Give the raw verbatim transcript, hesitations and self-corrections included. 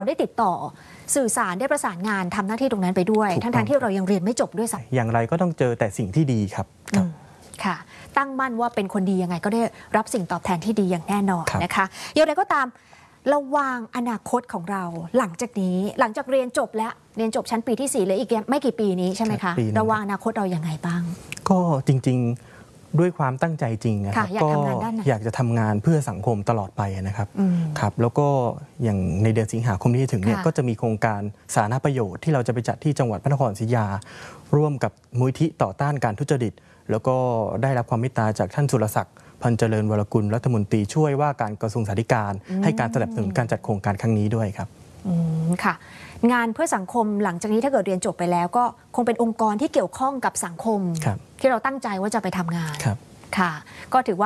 ได้ติดต่อสื่อสารได้ประสานงานทำหน้าที่ตรงนั้นไปด้วยทั้งๆที่เรายังเรียนไม่จบด้วยซ้ำอย่างไรก็ต้องเจอแต่สิ่งที่ดีครับค่ะตั้งมั่นว่าเป็นคนดียังไงก็ได้รับสิ่งตอบแทนที่ดีอย่างแน่นอนนะคะอย่างไรก็ตามเราวางอนาคตของเราหลังจากนี้หลังจากเรียนจบแล้วเรียนจบชั้นปีที่สี่เลยอีกไม่กี่ปีนี้ใช่ไหมคะเราวางอนาคตเรายังไงบ้างก็จริงๆด้วยความตั้งใจจริงนะครับก็อยากจะทำงานเพื่อสังคมตลอดไปนะครับครับแล้วก็อย่างในเดือนสิงหาคมที่ถึงเนี่ยก็จะมีโครงการสาธารณประโยชน์ที่เราจะไปจัดที่จังหวัดพระนครศรีอยุธยาร่วมกับมูลนิธิต่อต้านการทุจริตแล้วก็ได้รับความเมตตาจากท่านสุรศักดิ์พันเจริญวรกุลรัฐมนตรีช่วยว่าการกระทรวงสาธารณสุขให้การสนับสนุนการจัดโครงการครั้งนี้ด้วยครับค่ะงานเพื่อสังคมหลังจากนี้ถ้าเกิดเรียนจบไปแล้วก็คงเป็นองค์กรที่เกี่ยวข้องกับสังคมที่เราตั้งใจว่าจะไปทำงานค่ะก็ถือว่า